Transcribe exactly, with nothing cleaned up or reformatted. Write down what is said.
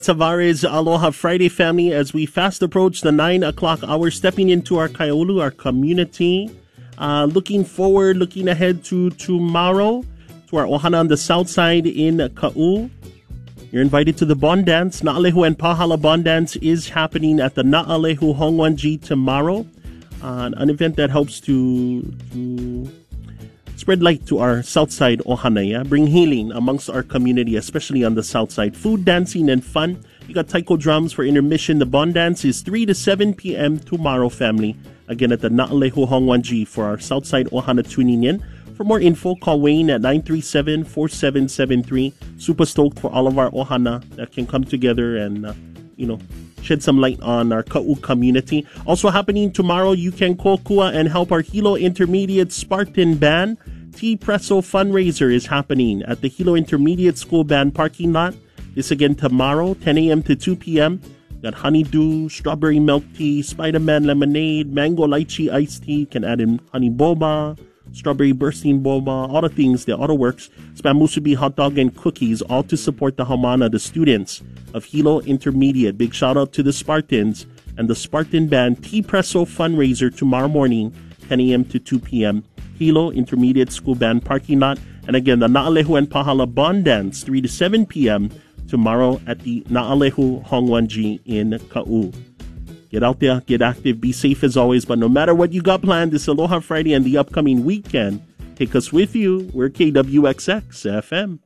Tavares, Aloha Friday family, as we fast approach the nine o'clock hour, stepping into our Kaiolu, our community. Uh, looking forward, looking ahead to tomorrow, to our Ohana on the south side in Ka'u. You're invited to the Bond Dance. Na'alehu and Pahala Bond Dance is happening at the Na'alehu Hongwanji tomorrow. Uh, an event that helps to, to spread light to our south side Ohana, yeah? Bring healing amongst our community, especially on the south side. Food, dancing, and fun. You got taiko drums for intermission. The Bond Dance is three to seven p.m. tomorrow, family. Again, at the Na'alehu Hongwanji for our south side Ohana tuning in. For more info, call Wayne at nine three seven, four seven seven three. Super stoked for all of our Ohana that can come together and, uh, you know, shed some light on our Ka'u community. Also happening tomorrow, you can call Kua and help our Hilo Intermediate Spartan Band. T-Presso fundraiser is happening at the Hilo Intermediate School Band parking lot. This again tomorrow, ten a.m. to two p.m. Got honeydew, strawberry milk tea, Spider-Man lemonade, mango lychee iced tea. Can add in honey boba, strawberry bursting boba, all the things, the auto works. Spam musubi, hot dog, and cookies, all to support the Haumana, the students of Hilo Intermediate. Big shout out to the Spartans and the Spartan Band T-Presso fundraiser tomorrow morning, ten a.m. to two p.m. Hilo Intermediate School Band parking lot. And again, the Na'alehu and Pahala Bond Dance, three to seven p.m. tomorrow at the Na'alehu Hongwanji in Ka'u. Get out there, get active, be safe as always. But no matter what you got planned this Aloha Friday and the upcoming weekend, take us with you. We're K W X X F M.